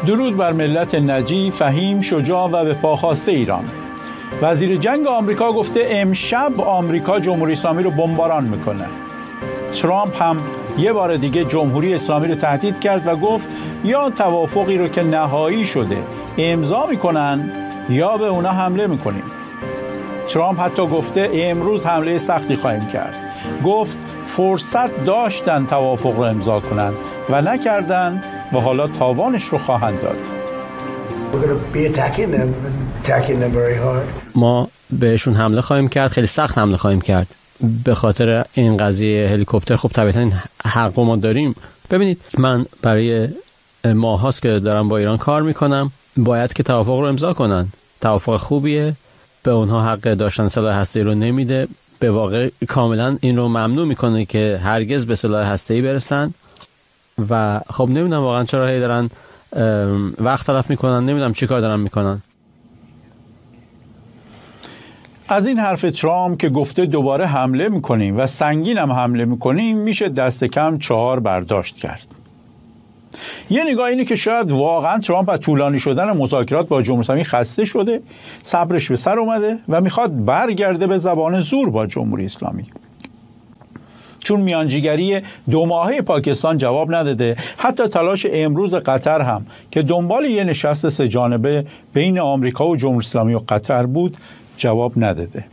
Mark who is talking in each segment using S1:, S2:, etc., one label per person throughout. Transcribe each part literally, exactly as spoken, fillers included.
S1: درود بر ملت نجی، فهیم، شجاع و به پاخواسته ایران. وزیر جنگ آمریکا گفته امشب آمریکا جمهوری اسلامی رو بمباران میکنه. ترامپ هم یه بار دیگه جمهوری اسلامی رو تهدید کرد و گفت یا توافقی رو که نهایی شده امضا میکنن یا به اونا حمله میکنیم. ترامپ حتی گفته امروز حمله سختی خواهیم کرد. گفت فرصت داشتن توافق رو امضا کنن و نکردن و حالا تاوانش رو خواهند داد.
S2: ما بهشون حمله خواهیم کرد، خیلی سخت حمله خواهیم کرد. به خاطر این قضیه هلیکوپتر خب طبیعتا این حق ما داریم. ببینید من برای ماه هاست که دارم با ایران کار میکنم، باید که توافق رو امضا کنن. توافق خوبیه، به اونها حق داشتن سلاح هسته‌ای رو نمیده، به واقع کاملا این رو ممنوع میکنه که هرگز به سلاح هسته‌ای برسن و خب نمیدونم واقعا چرا هی دارن وقت تلف میکنن، نمیدونم چی کار دارن میکنن.
S1: از این حرف ترامپ که گفته دوباره حمله میکنیم و سنگین هم حمله میکنیم میشه دست کم چهار برداشت کرد. یه نگاه اینه که شاید واقعا ترامپ از طولانی شدن مذاکرات با جمهوری اسلامی خسته شده، صبرش به سر اومده و میخواد برگرده به زبان زور با جمهوری اسلامی. چون میانجیگری دو ماهه پاکستان جواب نداده، حتی تلاش امروز قطر هم که دنبال یه نشست سه جانبه بین آمریکا و جمهوری اسلامی و قطر بود جواب نداده.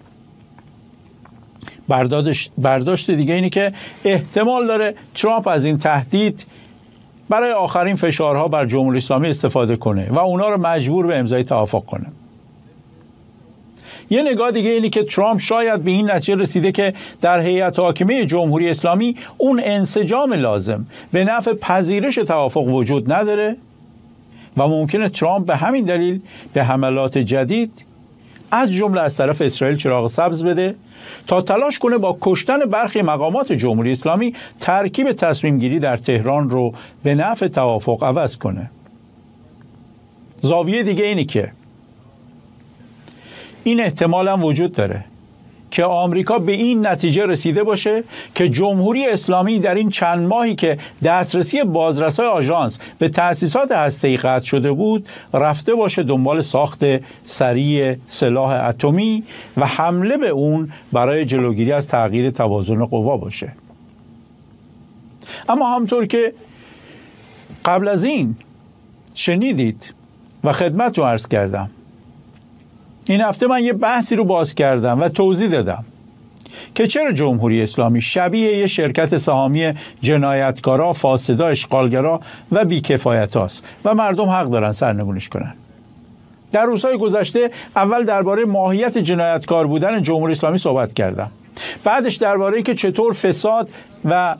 S1: برداشت دیگه اینه که احتمال داره ترامپ از این تهدید برای آخرین فشارها بر جمهوری اسلامی استفاده کنه و اونا رو مجبور به امضای توافق کنه. یه نگاه دیگه اینه که ترامپ شاید به این نتیجه رسیده که در هیئت حاکمه جمهوری اسلامی اون انسجام لازم به نفع پذیرش توافق وجود نداره و ممکنه ترامپ به همین دلیل به حملات جدید از جمله از طرف اسرائیل چراغ سبز بده تا تلاش کنه با کشتن برخی مقامات جمهوری اسلامی ترکیب تصمیم گیری در تهران رو به نفع توافق عوض کنه. زاویه دیگه اینه که این احتمال هم وجود داره که آمریکا به این نتیجه رسیده باشه که جمهوری اسلامی در این چند ماهی که دسترسی بازرسای آژانس به تأسیسات هسته‌ای قطع شده بود رفته باشه دنبال ساخت سریع سلاح اتمی و حمله به اون برای جلوگیری از تغییر توازن قوا باشه. اما همطور که قبل از این شنیدید و خدمت رو عرض کردم، این هفته من یه بحثی رو باز کردم و توضیح دادم که چرا جمهوری اسلامی شبیه یه شرکت سهامی جنایتکارا، فاسدا، اشغالگرا و بیکفایت هاست و مردم حق دارن سرنگونش کنن. در روزهای گذشته اول درباره ماهیت جنایتکار بودن جمهوری اسلامی صحبت کردم. بعدش درباره که چطور فساد و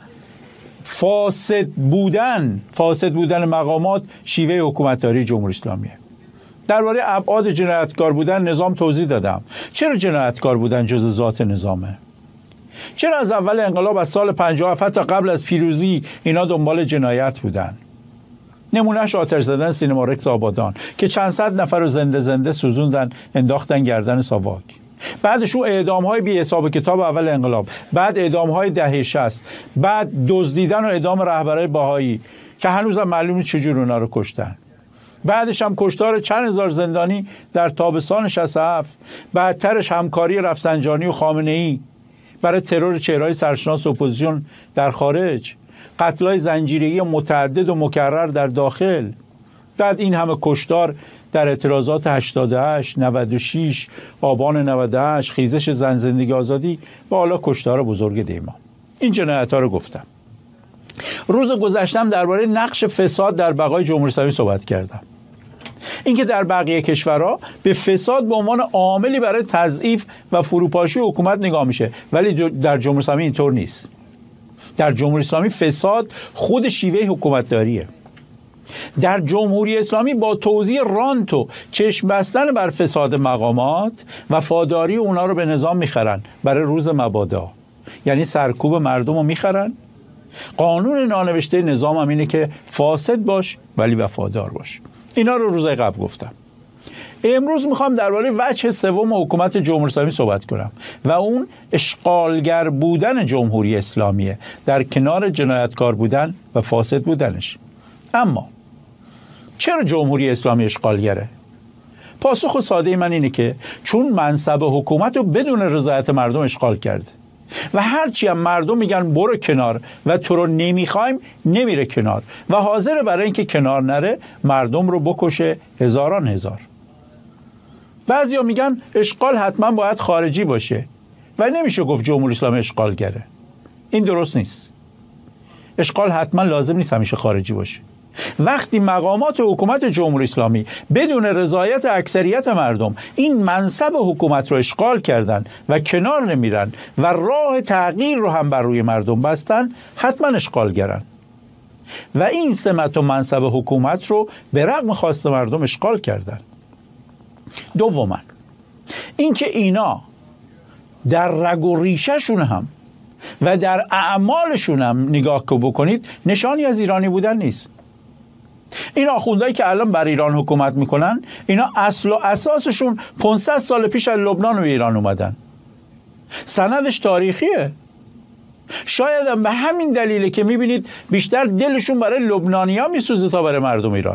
S1: فاسد بودن فاسد بودن مقامات شیوه حکومتداری جمهوری اسلامیه. درباره ابعاد جنایتکار بودن نظام توضیح دادم. چرا جنایتکار بودن جزء ذات نظامه؟ چرا از اول انقلاب از سال پنجاه و هفت تا قبل از پیروزی اینا دنبال جنایت بودن؟ نمونهش آتش زدن سینما رکس آبادان که چند صد نفر رو زنده زنده سوزوندن انداختن گردن ساواک. بعدش اون اعدام‌های بی حساب کتاب اول انقلاب، بعد اعدام‌های دهه شصت، بعد دزدیدن و اعدام رهبرای بهایی که هنوزم معلومه چجور اونا رو کشتن. بعدش هم کشتار چند هزار زندانی در تابستان شصت و هفت، بعدترش همکاری رفسنجانی و خامنه‌ای برای ترور چهره‌های سرشناس اپوزیسیون در خارج، قتل‌های زنجیره‌ای متعدد و مکرر در داخل، بعد این همه کشتار در اعتراضات هشتاد و هشت، نود و شش، آبان نود و هشت، خیزش زن زندگی آزادی و حالا کشتار بزرگ دیما. این جنایت‌ها رو گفتم. روز گذشتم درباره نقش فساد در بقای جمهوری اسلامی صحبت کردم. اینکه در بقیه کشورها به فساد به عنوان عاملی برای تضعیف و فروپاشی حکومت نگاه میشه، ولی در جمهوری اسلامی اینطور نیست. در جمهوری اسلامی فساد خود شیوه حکومتداریه. در جمهوری اسلامی با توزیع رانت و چشم بستن بر فساد مقامات وفاداری اونا رو به نظام میخرن برای روز مبادا، یعنی سرکوب مردم رو میخرن. قانون نانوشته نظام هم اینه که فاسد باش ولی وفادار باش. اینا رو روزای قبل گفتم. امروز میخوام درباره وجه سوم حکومت جمهوری اسلامی صحبت کنم و اون اشغالگر بودن جمهوری اسلامیه در کنار جنایتکار بودن و فاسد بودنش. اما چرا جمهوری اسلامی اشغالگره؟ پاسخ ساده من اینه که چون منصب حکومت رو بدون رضایت مردم اشغال کرده و هرچی هم مردم میگن برو کنار و تو رو نمیخوایم، نمیره کنار و حاضر برای اینکه کنار نره مردم رو بکشه هزاران هزار. بعضیا میگن اشغال حتما باید خارجی باشه و نمیشه گفت جمهوری اسلامی اشغالگره. این درست نیست. اشغال حتما لازم نیست همیشه خارجی باشه. وقتی مقامات حکومت جمهوری اسلامی بدون رضایت اکثریت مردم این منصب حکومت رو اشغال کردن و کنار نمیرن و راه تغییر رو هم بر روی مردم بستن، حتما اشغالگرن و این سمت و منصب حکومت رو به رغم خواست مردم اشغال کردن. دوما اینکه اینا در رگ و ریشه‌شون هم و در اعمالشون هم نگاه که بکنید نشانی از ایرانی بودن نیست. این آخوندهایی که الان بر ایران حکومت میکنن، اینا اصل و اساسشون پانصد سال پیش از لبنان و ایران اومدن. سندش تاریخیه. شاید هم به همین دلیله که میبینید بیشتر دلشون برای لبنانیا میسوزه تا برای مردم ایران.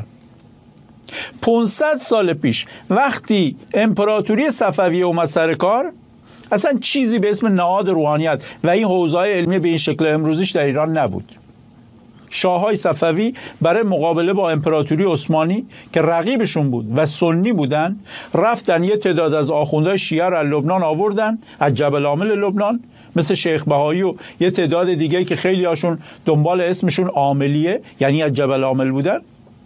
S1: پانصد سال پیش وقتی امپراتوری صفویه اومد سر کار، اصلا چیزی به اسم نهاد روحانیت و این حوزه‌های علمی به این شکل امروزیش در ایران نبود. شاههای صفوی برای مقابله با امپراتوری عثمانی که رقیبشون بود و سنی بودن، رفتن یه تعداد از آخوندهای شیعه رو از لبنان آوردن، از جبل عامل لبنان، مثل شیخ بهایی و یه تعداد دیگه که خیلی هاشون دنبال اسمشون عاملیه، یعنی از جبل عامل بودن،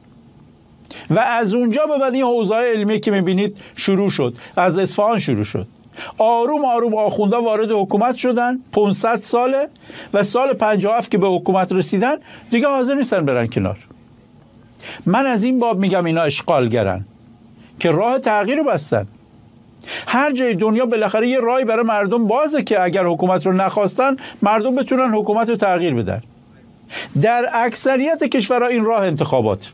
S1: و از اونجا به بعد این حوزه‌های علمی که میبینید شروع شد. از اصفهان شروع شد. آروم آروم آخوندها وارد حکومت شدن. پانصد ساله و سال پنجاه و هفت که به حکومت رسیدن دیگه حاضر نیستن برن کنار. من از این باب میگم اینا اشغالگرن که راه تغییر رو بستن. هر جای دنیا بالاخره یه راهی برای مردم بازه که اگر حکومت رو نخواستن مردم بتونن حکومت رو تغییر بدن. در اکثریت کشورها این راه انتخابات،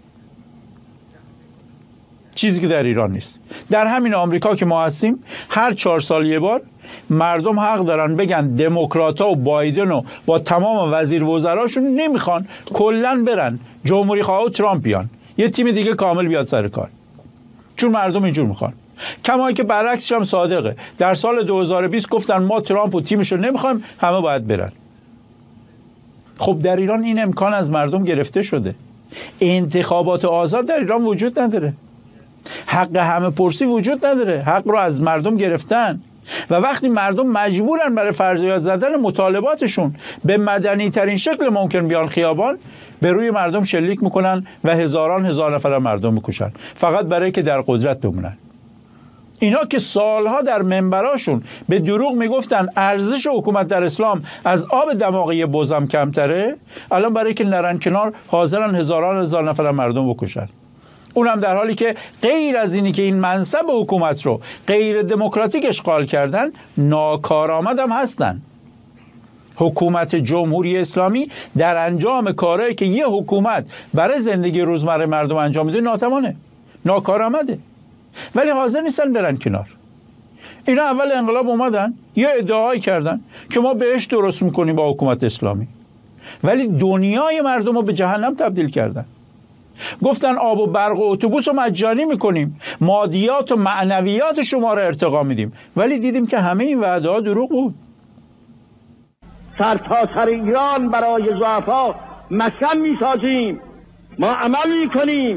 S1: چیزی که در ایران نیست. در همین آمریکا که ما هستیم هر چهار سال یه بار مردم حق دارن بگن دموکرات‌ها و بایدن و با تمام وزیر وزراشون نمیخوان، کلن برن جمهوری خواه و ترامپ بیان، یه تیم دیگه کامل بیاد سر کار، چون مردم اینجور میخوان. کما که برعکسش هم صادقه. در سال دو هزار و بیست گفتن ما ترامپ و تیمشو نمیخوایم، همه باید برن. خب در ایران این امکان از مردم گرفته شده. انتخابات آزاد در ایران وجود نداره. حق همه پرسی وجود نداره. حق رو از مردم گرفتن و وقتی مردم مجبورن برای فرضیات زدن مطالباتشون به مدنی ترین شکل ممکن بیان خیابان، به روی مردم شلیک میکنن و هزاران هزار نفر مردم میکشن فقط برای که در قدرت بمونن. اینا که سالها در منبراشون به دروغ میگفتن ارزش حکومت در اسلام از آب دماغی بزم کمتره، الان برای که نرن کنار حاضرن هزاران هزار نفر مردم بکشن. اونم در حالی که غیر از اینی که این منصب حکومت رو غیر دموکراتیک اشغال کردن، ناکارآمد هم هستن. حکومت جمهوری اسلامی در انجام کارهایی که یه حکومت برای زندگی روزمره مردم انجام میده ناتوانه، ناکارآمده، ولی حاضر نیستن برن کنار. اینا اول انقلاب اومدن یه ادعایی کردن که ما بهش درست میکنیم با حکومت اسلامی، ولی دنیای مردم رو به جهنم تبدیل کردن. گفتن آب و برق و اتوبوس رو مجانی میکنیم، مادیات و معنویات شما رو ارتقا میدیم، ولی دیدیم که همه این وعده ها دروغ بود.
S3: سر تا سر ایران برای ضعفا مسکن میسازیم، ما عمل میکنیم،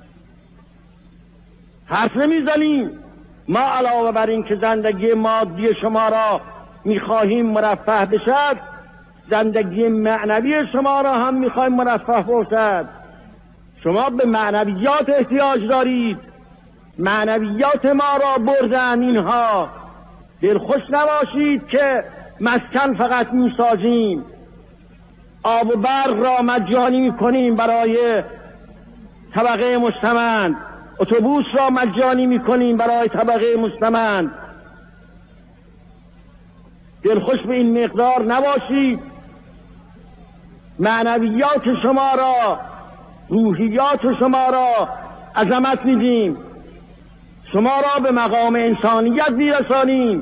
S3: حرف نمیزنیم. ما علاوه بر این که زندگی مادی شما را میخواهیم مرفه بشد، زندگی معنوی شما را هم میخواهیم مرفه باشد. شما به معنویات احتیاج دارید. معنویات ما را بردن اینها. دلخوش نباشید که مسکن فقط میسازیم، آب و برق را مجانی میکنیم برای طبقه مستمند، اتوبوس را مجانی میکنیم برای طبقه مستمند. دلخوش به این مقدار نباشید. معنویات شما را، روحیات شما را عظمت میدیم، شما را به مقام انسانیت میرسانیم.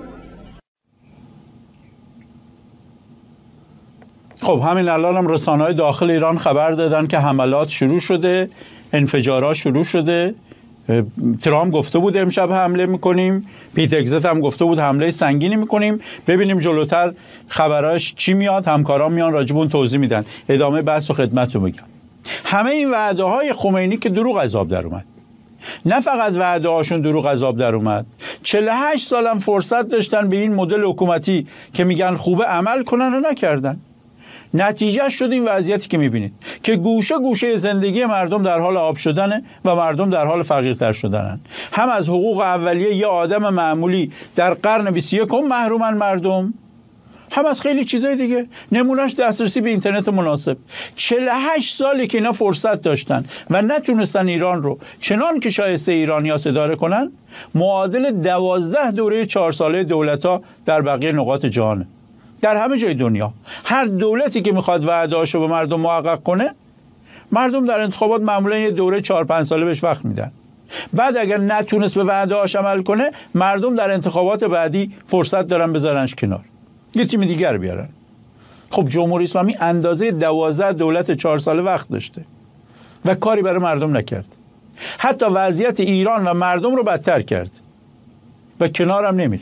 S1: خب همین الان هم رسانه‌های داخل ایران خبر دادن که حملات شروع شده. انفجارها شروع شده. ترامپ گفته بود امشب حمله میکنیم، پیت اگزت هم گفته بود حمله سنگینی میکنیم. ببینیم جلوتر خبراش چی میاد، همکاران میان راجب اون توضیح میدن. ادامه بحث و خدمتتون میگم. همه این وعده های خمینی که دروغ از آب در اومد، نه فقط وعده هاشون دروغ از آب در اومد، چهل و هشت سالم فرصت داشتن به این مدل حکومتی که میگن خوبه عمل کنن و نکردن. نتیجه شد این وضعیتی که میبینید که گوشه گوشه زندگی مردم در حال آب شدنه و مردم در حال فقیرتر شدنن. هم از حقوق اولیه یه آدم معمولی در قرن بیست و یکم محرومن مردم، هم از خیلی چیزای دیگه. نمونهش دسترسی به اینترنت مناسب. چهل و هشت سالی که اینا فرصت داشتن و نتونستن ایران رو چنان که شایسته ایرانی‌ها اداره کنن، معادل دوازده دوره چهار ساله دولت‌ها در بقیه نقاط جهانه. در همه جای دنیا هر دولتی که میخواد وعده‌هاشو به مردم محقق کنه، مردم در انتخابات معمولا یه دوره چهار پنج ساله بهش وقت میدن. بعد اگر نتونست به وعده‌هاش عمل کنه، مردم در انتخابات بعدی فرصت دارن بذارنش کنار، یه تیم دیگر بیارن. خب جمهوری اسلامی اندازه دوازده دولت چهار ساله وقت داشته و کاری برای مردم نکرد. حتی وضعیت ایران و مردم رو بدتر کرد و کنارم نمیره.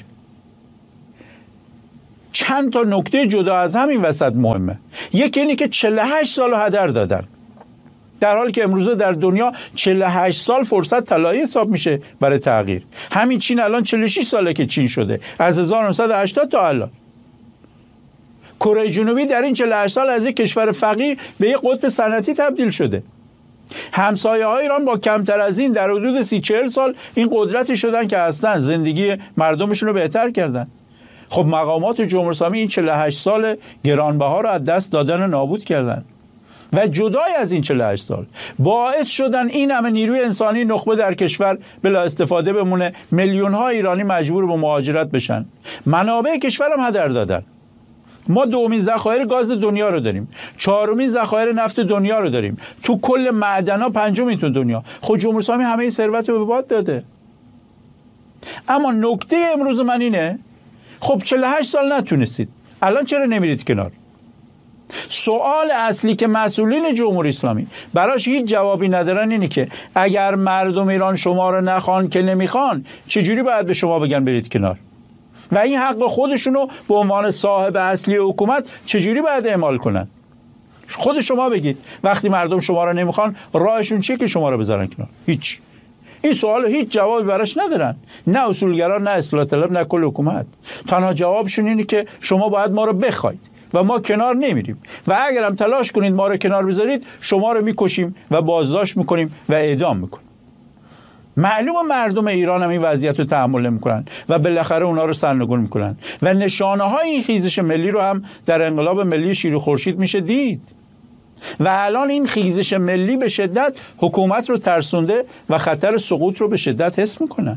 S1: چند تا نکته جدا از همین وسط مهمه. یکی اینه که چهل و هشت سال هدر دادن، در حالی که امروزه در دنیا چهل و هشت سال فرصت طلایی حساب میشه برای تغییر. همین چین الان چهل و شش ساله که چین شده، از هزار و نهصد و هشتاد تا الان. کره جنوبی در این چهل و هشت سال از یک کشور فقیر به یک قطب صنعتی تبدیل شده. همسایه های ایران با کمتر از این در حدود سی چهل سال این قدرتی شدن که اصلا زندگی مردمشون رو بهتر کردن. خب مقامات جمهوری اسلامی این چهل و هشت سال گرانبها رو از دست دادن و نابود کردن و جدای از این چهل و هشت سال باعث شدن این همه نیروی انسانی نخبه در کشور بلا استفاده بمونه، میلیون ها ایرانی مجبور به مهاجرت بشن، منابع کشور هم هدر دادن. ما دومین ذخایر گاز دنیا رو داریم، چهارمین ذخایر نفت دنیا رو داریم، تو کل معدن‌ها پنجمین تو دنیا. خب جمهوری اسلامی همه این ثروت رو به باد داده. اما نکته امروز من اینه، خب چهل و هشت سال نتونستید، الان چرا نمیرید کنار؟ سوال اصلی که مسئولین جمهوری اسلامی براش هیچ جوابی ندارن اینه که اگر مردم ایران شما رو نخوان که نمیخوان، چجوری باید به شما بگن برید کنار؟ و این حق خودشونو به عنوان صاحب اصلی حکومت چجوری باید اعمال کنن؟ خود شما بگید وقتی مردم شما رو نمیخوان راهشون چیه که شما رو بذارن کنار؟ هیچ. این سوال هیچ جوابی براش ندارن، نه اصولگرا، نه اصلاح طلب، نه کل حکومت. تنها جوابشون اینه که شما باید ما رو بخواید و ما کنار نمیریم و اگر هم تلاش کنید ما رو کنار بذارید، شما رو میکشیم و بازداشت میکنیم و اعدام میکنیم. معلومه مردم ایران هم این وضعیت رو تحمل نمیکنن و بالاخره اونا رو سرنگون میکنن و نشانه های این خیزش ملی رو هم در انقلاب ملی شیر و خورشید میشه دید. و الان این خیزش ملی به شدت حکومت رو ترسونده و خطر سقوط رو به شدت حس میکنن.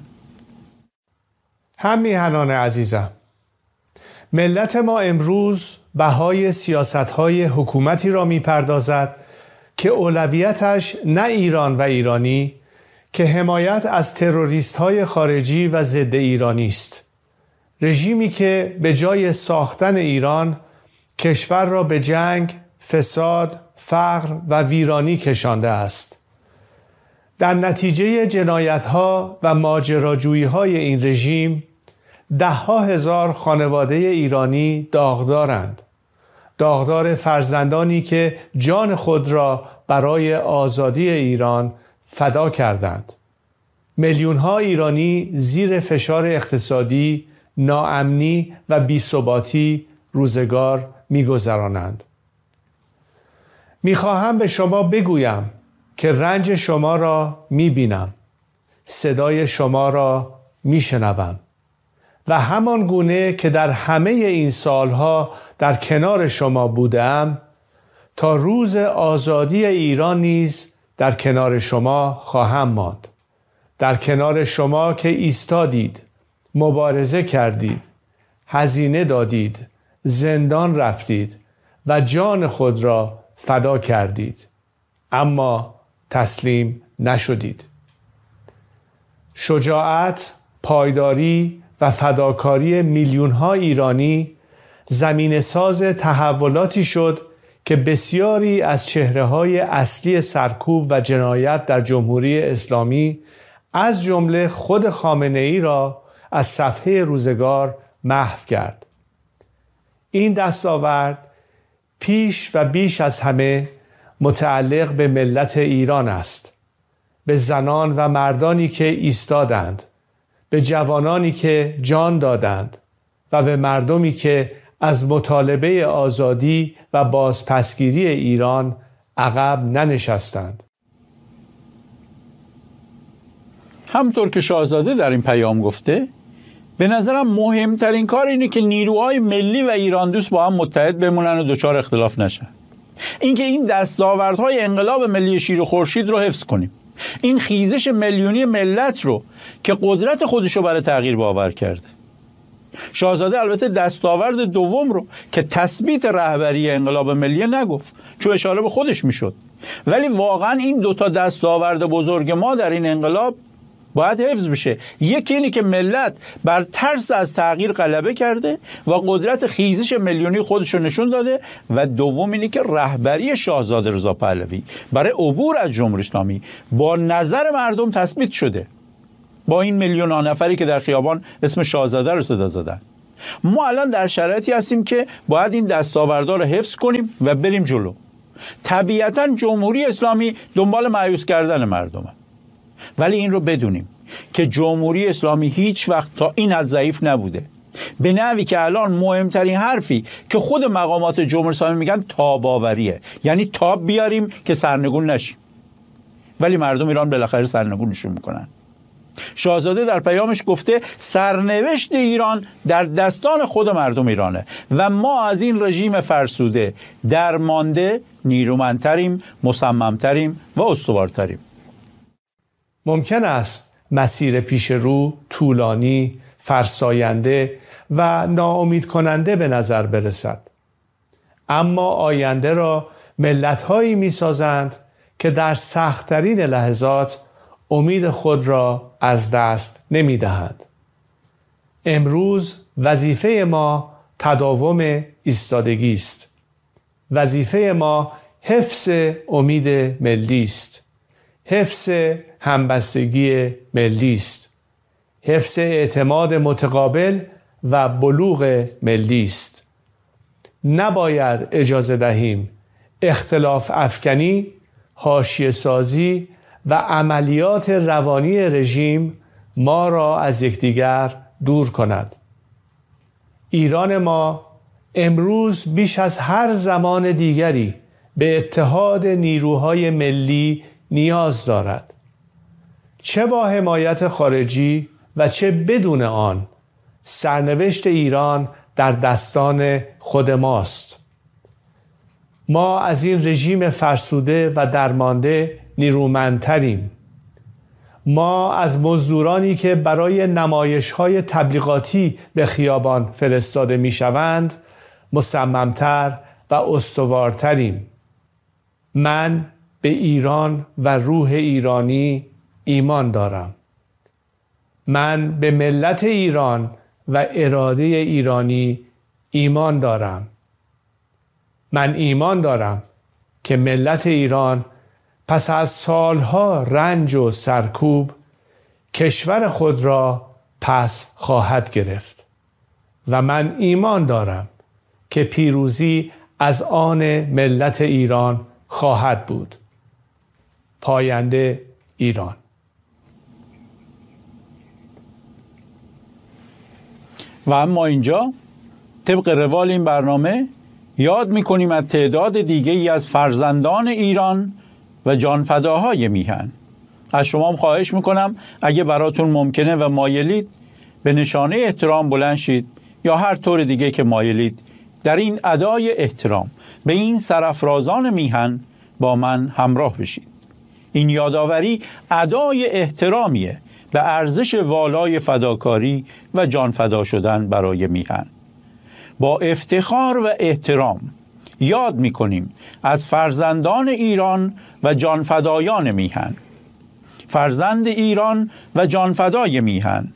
S4: هم میهنان عزیزم، ملت ما امروز بهای سیاست‌های حکومتی را میپردازد که اولویتش نه ایران و ایرانی، که حمایت از تروریست‌های خارجی و ضد ایرانی است. رژیمی که به جای ساختن ایران کشور را به جنگ، فساد، فقر و ویرانی کشانده است. در نتیجه جنایت‌ها و ماجراجویی‌های این رژیم ده‌ها هزار خانواده ایرانی داغدارند. داغدار فرزندانی که جان خود را برای آزادی ایران فدا کردند. میلیون‌ها ایرانی زیر فشار اقتصادی، ناامنی و بی‌ثباتی روزگار می‌گذرانند. می‌خواهم به شما بگویم که رنج شما را می‌بینم، صدای شما را می‌شنوم و همان گونه که در همه این سالها در کنار شما بودم، تا روز آزادی ایران نیز در کنار شما خواهم ماند. در کنار شما که ایستادید، مبارزه کردید، هزینه دادید، زندان رفتید و جان خود را فدا کردید، اما تسلیم نشدید. شجاعت، پایداری و فداکاری میلیون‌ها ایرانی زمینه ساز تحولاتی شد که بسیاری از چهره‌های اصلی سرکوب و جنایت در جمهوری اسلامی از جمله خود خامنه‌ای را از صفحه روزگار محو کرد. این دستاورد پیش و بیش از همه متعلق به ملت ایران است، به زنان و مردانی که ایستادند، به جوانانی که جان دادند و به مردمی که از مطالبه آزادی و بازپسگیری ایران عقب ننشستند.
S1: همطور که شاهزاده در این پیام گفته، به نظرم مهمترین کار اینه که نیروهای ملی و ایران دوست با هم متحد بمونن و دچار اختلاف نشن. اینکه این دستاوردهای انقلاب ملی شیر و خورشید رو حفظ کنیم. این خیزش میلیونی ملت رو که قدرت خودشو برای تغییر باور کرده. شاهزاده البته دستاورد دوم رو که تثبیت رهبری انقلاب ملی نگفت، چون اشاره به خودش میشد. ولی واقعا این دوتا دستاورد بزرگ ما در این انقلاب باید حفظ بشه. یکی اینه که ملت بر ترس از تغییر غلبه کرده و قدرت خیزش میلیونی خودش رو نشون داده، و دوم اینه که رهبری شاهزاده رضا پهلوی برای عبور از جمهوری اسلامی با نظر مردم تثبیت شده، با این میلیون ها نفری که در خیابان اسم شاهزاده رو صدا زدن. ما الان در شرایطی هستیم که باید این دستاوردها رو حفظ کنیم و بریم جلو. طبیعتا جمهوری اسلامی دنبال مایوس کردن مردمه، ولی این رو بدونیم که جمهوری اسلامی هیچ وقت تا این حد ضعیف نبوده، به نحوی که الان مهمترین حرفی که خود مقامات جمهوری اسلامی میگن تاباوریه، یعنی تاب بیاریم که سرنگون نشیم. ولی مردم ایران بالاخره سرنگونشون میکنن. شاهزاده در پیامش گفته سرنوشت ایران در دستان خود مردم ایرانه و ما از این رژیم فرسوده درمانده نیرومندتریم، مصممتریم و استوارتریم.
S4: ممکن است مسیر پیش رو طولانی، فرساینده و ناامید کننده به نظر برسد، اما آینده را ملت‌هایی می‌سازند که در سخت‌ترین لحظات امید خود را از دست نمی‌دهند. امروز وظیفه ما تداوم ایستادگی است. وظیفه ما حفظ امید ملی است. حفظ همبستگی ملی است. حفظ اعتماد متقابل و بلوغ ملی است. نباید اجازه دهیم اختلاف افکنی، حاشیه سازی و عملیات روانی رژیم ما را از یکدیگر دور کند. ایران ما امروز بیش از هر زمان دیگری به اتحاد نیروهای ملی نیاز دارد. چه با حمایت خارجی و چه بدون آن، سرنوشت ایران در دستان خود ماست. ما از این رژیم فرسوده و درمانده نیرومندتریم. ما از مزدورانی که برای نمایش‌های تبلیغاتی به خیابان فرستاده می‌شوند مصممتر و استوارتریم. من به ایران و روح ایرانی ایمان دارم. من به ملت ایران و اراده ایرانی ایمان دارم. من ایمان دارم که ملت ایران پس از سالها رنج و سرکوب کشور خود را پس خواهد گرفت و من ایمان دارم که پیروزی از آن ملت ایران خواهد بود. پاینده ایران.
S1: و اما اینجا طبق روال این برنامه یاد می‌کنیم از تعداد دیگه‌ای از فرزندان ایران و جانفداهای میهن. از شما هم خواهش میکنم اگه براتون ممکنه و مایلید به نشانه احترام بلند شید یا هر طور دیگه که مایلید در این ادای احترام به این سرافرازان میهن با من همراه بشید. این یادآوری ادای احترامیه به ارزش والای فداکاری و جانفدا شدن برای میهن. با افتخار و احترام یاد میکنیم از فرزندان ایران و جانفدایان میهن. فرزند ایران و جانفدای میهن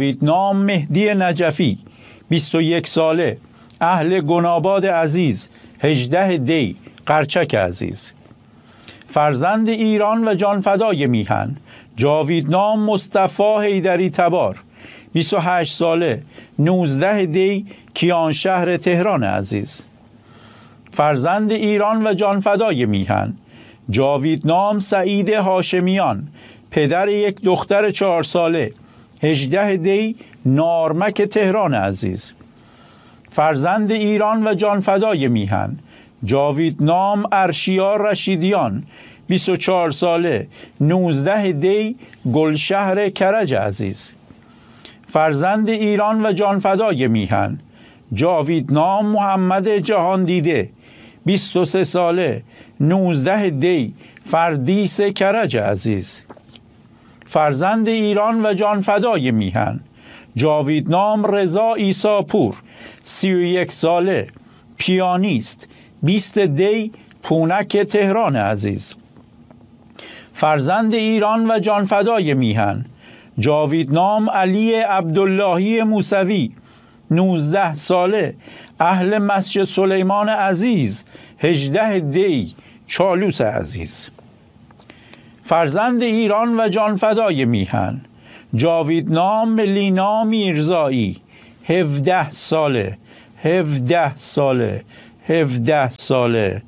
S1: جاویدنام مهدی نجفی، بیست و یک ساله، اهل گناباد عزیز، هجده دی قرچک عزیز. فرزند ایران و جانفدای میهن جاویدنام مصطفی حیدری تبار بیست و هشت ساله نوزده دی کیانشهر تهران عزیز. فرزند ایران و جانفدای میهن جاویدنام سعید هاشمیان پدر یک دختر چهار ساله هجده دی نارمک تهران عزیز. فرزند ایران و جانفدای میهن جاویدنام ارشیا رشیدیان بیست و چهار ساله نوزده دی گلشهر کرج عزیز. فرزند ایران و جانفدای میهن جاویدنام محمد جهان دیده بیست و سه ساله نوزده دی فردیس کرج عزیز. فرزند ایران و جانفدای میهن جاویدنام رضا عیسی پور سی و یک ساله پیانیست بیست دی پونک تهران عزیز. فرزند ایران و جانفدای میهن جاویدنام علی عبداللهی موسوی نوزده ساله اهل مسجد سلیمان عزیز هجده دی چالوس عزیز. فرزند ایران و جانفدای میهن جاویدنام لینا میرزایی هفده ساله هفده ساله هفده ساله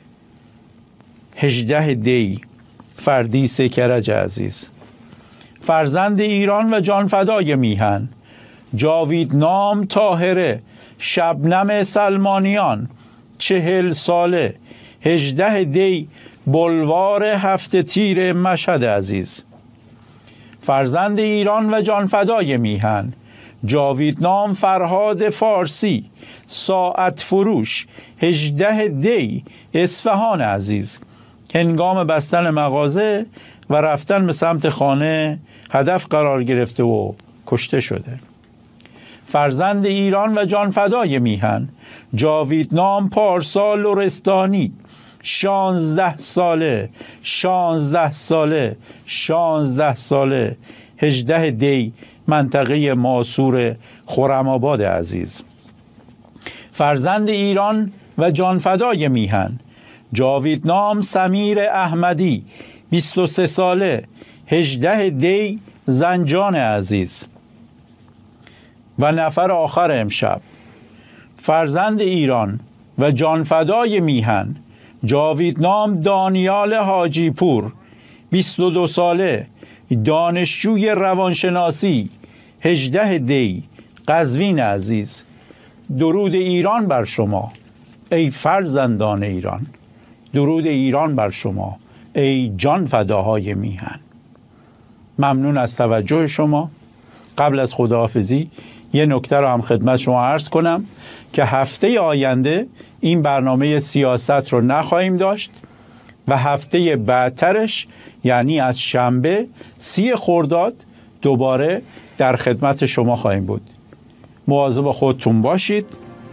S1: هجده دی فردیس کرج عزیز. فرزند ایران و جانفدای میهن جاویدنام طاهره شبنم سلمانیان چهل ساله هجده دی بلوار هفت تیر مشهد عزیز. فرزند ایران و جانفدای میهن جاویدنام فرهاد فارسی ساعت فروش هجده دی اصفهان عزیز. هنگام بستن مغازه و رفتن به سمت خانه هدف قرار گرفته و کشته شده. فرزند ایران و جانفدای میهن جاویدنام پارسا لرستانی شانزده ساله شانزده ساله شانزده ساله هجده دی منطقه ماسور خرم‌آباد عزیز. فرزند ایران و جانفدای میهن جاویدنام سمیر احمدی بیست و سه ساله هجده دی زنجان عزیز. و نفر آخر امشب فرزند ایران و جانفدای میهن جاویدنام دانیال حاجی پور بیست و دو ساله دانشجوی روانشناسی هجده دی قزوین عزیز. درود ایران بر شما ای فرزندان ایران، درود ایران بر شما ای جانفداهای میهن. ممنون از توجه شما. قبل از خداحافظی یه نکته رو هم خدمت شما عرض کنم که هفته آینده این برنامه سیاست رو نخواهیم داشت و هفته بعدترش یعنی از شنبه سی خرداد دوباره در خدمت شما خواهیم بود. مواظب خودتون باشید.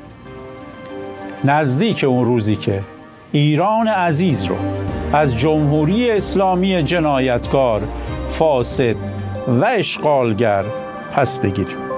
S1: نزدیک اون روزی که ایران عزیز رو از جمهوری اسلامی جنایتکار، فاسد و اشغالگر پس بگیریم.